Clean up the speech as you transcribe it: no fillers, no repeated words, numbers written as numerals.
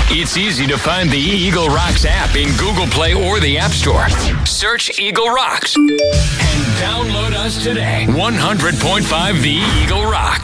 It's easy to find the Eagle Rocks app in Google Play or the App Store. Search Eagle Rocks and download us today. 100.5 The Eagle Rocks.